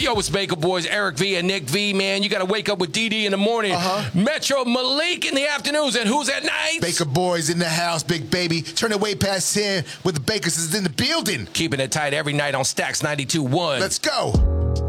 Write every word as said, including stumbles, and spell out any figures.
Yo, it's Baker Boys, Eric V and Nick V, man. You got to wake up with D D in the morning. Uh-huh. Metro Malik in the afternoons. And who's at night? Baker Boys in the house, big baby. Turn it way past ten with the Bakers is in the building. Keeping it tight every night on Stacks ninety-two point one. Let's go.